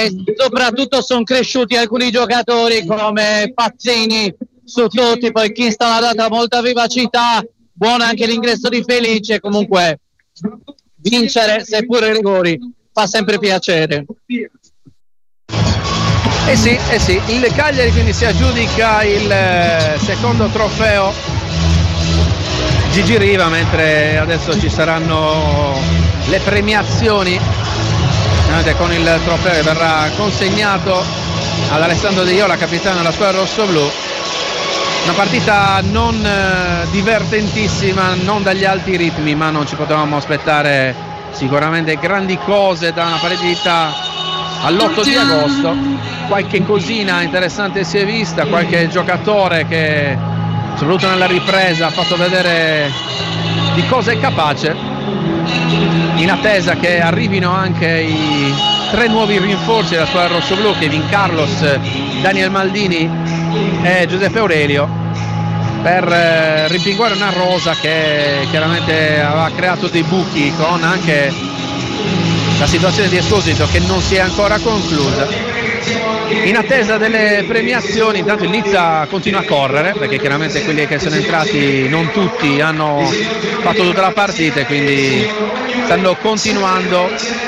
e soprattutto sono cresciuti alcuni giocatori come Pazzini su tutti, poi Kingston ha dato molta vivacità, buono anche l'ingresso di Felice. Comunque vincere, seppure i rigori, fa sempre piacere. Eh sì, il Cagliari quindi si aggiudica il secondo trofeo Gigi Riva, mentre adesso ci saranno le premiazioni con il trofeo che verrà consegnato ad Alessandro De Iola, capitano della squadra rossoblù. Una partita non divertentissima, non dagli alti ritmi, ma non ci potevamo aspettare sicuramente grandi cose da una partita all'8 di agosto. Qualche cosina interessante si è vista, qualche giocatore che soprattutto nella ripresa ha fatto vedere di cosa è capace, in attesa che arrivino anche i 3 nuovi rinforzi della squadra rossoblù, Kevin Carlos, Daniel Maldini e Giuseppe Aurelio, per rimpinguare una rosa che chiaramente aveva creato dei buchi, con anche la situazione di Esposito che non si è ancora conclusa. In attesa delle premiazioni, intanto il Nizza continua a correre, perché chiaramente quelli che sono entrati non tutti hanno fatto tutta la partita e quindi stanno continuando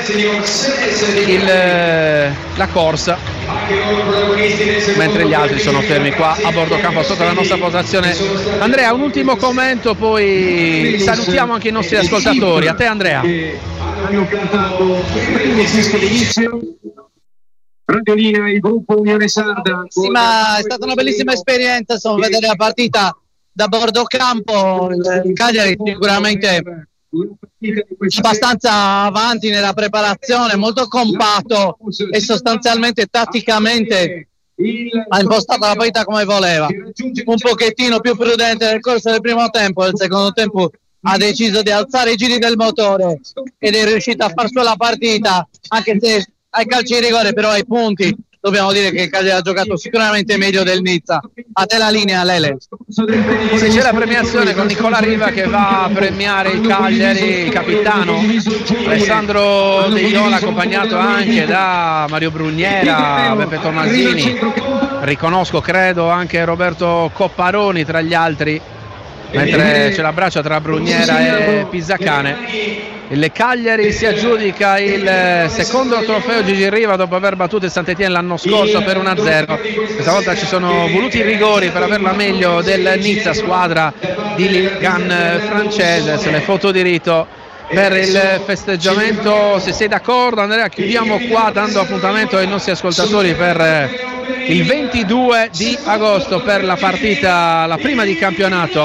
la corsa, mentre gli altri sono fermi qua a bordo campo sotto la nostra posazione. Andrea, un ultimo commento, poi salutiamo anche i nostri ascoltatori. A te, Andrea. Hanno cantato il disco d'inizio, Radiolina, il gruppo Unione Sarda. Sì, ma è stata una bellissima esperienza, insomma, vedere la partita da bordo campo. Il Cagliari sicuramente abbastanza avanti nella preparazione, molto compatto e sostanzialmente tatticamente ha impostato la partita come voleva, un pochettino più prudente nel corso del primo tempo. Nel secondo tempo ha deciso di alzare i giri del motore ed è riuscito a far sua la partita, anche se ai calci di rigore, però ai punti dobbiamo dire che il Cagliari ha giocato sicuramente meglio del Nizza. A te la linea, Lele. Se c'è la premiazione con Nicola Riva che va a premiare il Cagliari, il capitano Alessandro De Iola, accompagnato anche da Mario Bruniera, Beppe Tommasini, riconosco credo anche Roberto Copparoni tra gli altri, mentre c'è l'abbraccio tra Bruniera e Pisacane. Il Cagliari si aggiudica il secondo trofeo Gigi Riva dopo aver battuto il Saint-Étienne l'anno scorso per 1-0. Questa volta ci sono voluti i rigori per averla meglio del Nizza, squadra di Ligan francese. Se le foto di rito per il festeggiamento, se sei d'accordo Andrea, chiudiamo qua dando appuntamento ai nostri ascoltatori per il 22 di agosto per la partita, la prima di campionato